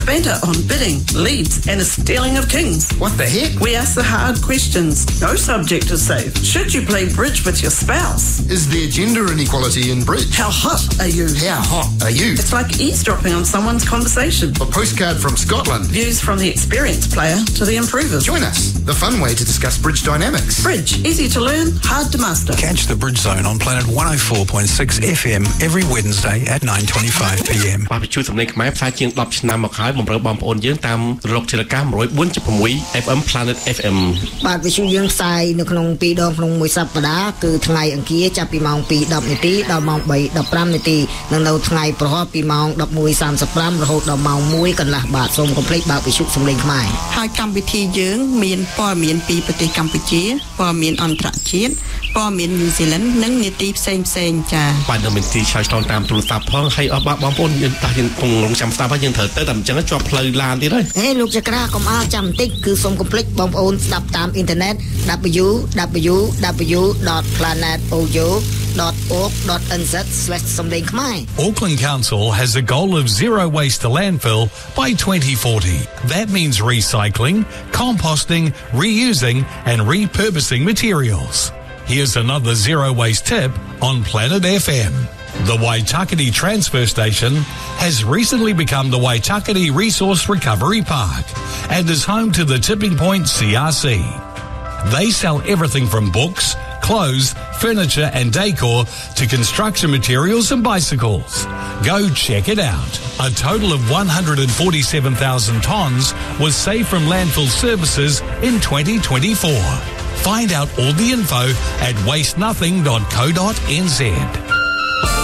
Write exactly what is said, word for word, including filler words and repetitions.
Banter on bidding, leads and the stealing of kings. What the heck? We ask the hard questions. No subject is safe. Should you play bridge with your spouse? Is there gender inequality in bridge? How hot are you? How hot are you? It's like eavesdropping on someone's conversation. A postcard from Scotland. Views from the experienced player to the improvers. Join us. The fun way to discuss bridge dynamics. Bridge. Easy to learn, hard to master. Catch the Bridge Zone on Planet one oh four point six F M every Wednesday at nine twenty-five p m. បាទវិទ្យុសំឡេងខ្មែរផ្សាយជាងដប់ឆ្នាំមកហើយបំរើបងប្អូនយើងតាមរលកធាតុអាកាស one oh four point six เอฟ เอ็ม Planet เอฟ เอ็มបាទវិទ្យុយើងផ្សាយនៅក្នុងពីរដងក្នុងមួយសប្តាហ៍គឺថ្ងៃអង្គារចាប់ពីម៉ោង two ten នាទីដល់ម៉ោង three fifteen នាទីនិងនៅថ្ងៃប្រហ័សពីម៉ោង eleven thirty-five រហូតដល់ម៉ោង oneកន្លះបាទសូមកុំភ្លេចបើកវិទ្យុសំឡេងខ្មែរហើយកម្មវិធីយើងមានព័ត៌មានពីប្រទេសកម្ពុជាព័ត៌មានអន្តរជាតិព័ត៌មានញូហ្សេឡង់និងនីតិផ្សេងផ្សេងចា៎បាទនៅមានទីឆ្លើយឆ្លងតាមទូរស័ព្ទផងហើយអស់បងប្អូនយើងតាយើងគង់រងចាំស្ដាប់ហើយយើងត្រូវទៅតែអញ្ចឹងជាប់ផ្លូវឡានទៀតហើយហេលោកចក្រាកុំអល់ចាំបន្តិចគឺសូមកុំភ្លេចបងប្អូនស្ដាប់តាមអ៊ីនធឺណិត w w w dot planet audio dot org dot n z slash សំឡេងខ្មែរ Auckland Council has a goal of zero waste to landfill by twenty forty. That means recycling, composting, reusing and repurposing materials. Here's another zero waste tip on Planet F M. The Waitakere Transfer Station has recently become the Waitakere Resource Recovery Park and is home to the Tipping Point C R C. They sell everything from books, clothes, furniture and decor to construction materials and bicycles. Go check it out. A total of one hundred forty-seven thousand tonnes was saved from landfill services in twenty twenty-four. Find out all the info at waste nothing dot co dot n z.